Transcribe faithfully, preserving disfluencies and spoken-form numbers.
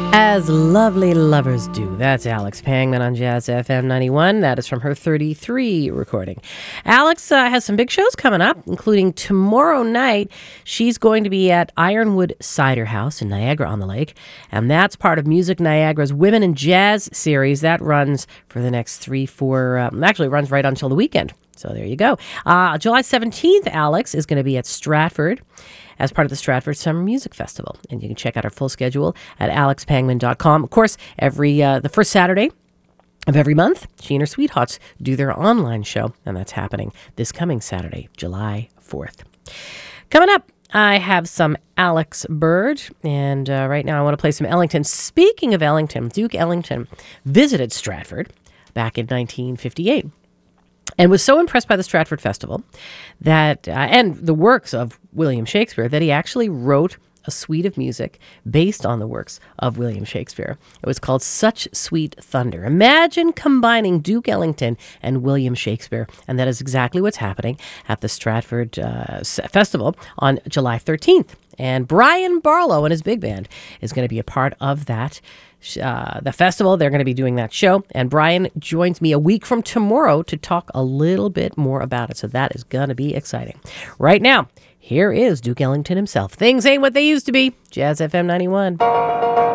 As lovely lovers do. That's Alex Pangman on Jazz F M ninety-one. That is from her thirty-three recording. Alex uh, has some big shows coming up, including tomorrow night. She's going to be at Ironwood Cider House in Niagara-on-the-Lake, and that's part of Music Niagara's Women in Jazz series. That runs for the next three, four, um, actually it runs right until the weekend. So there you go. Uh, July seventeenth, Alex is going to be at Stratford as part of the Stratford Summer Music Festival. And you can check out our full schedule at alex pangman dot com. Of course, every uh, the first Saturday of every month, she and her sweethearts do their online show, and that's happening this coming Saturday, July fourth. Coming up, I have some Alex Bird, and uh, right now I want to play some Ellington. Speaking of Ellington, Duke Ellington visited Stratford back in nineteen fifty-eight. And was so impressed by the Stratford Festival that, uh, and the works of William Shakespeare, that he actually wrote a suite of music based on the works of William Shakespeare. It was called Such Sweet Thunder. Imagine combining Duke Ellington and William Shakespeare. And that is exactly what's happening at the Stratford uh, Festival on July thirteenth. And Brian Barlow and his big band is going to be a part of that Uh, the festival. They're going to be doing that show, and Brian joins me a week from tomorrow to talk a little bit more about it, so that is going to be exciting. Right now, here is Duke Ellington himself. Things ain't what they used to be. Jazz F M ninety-one.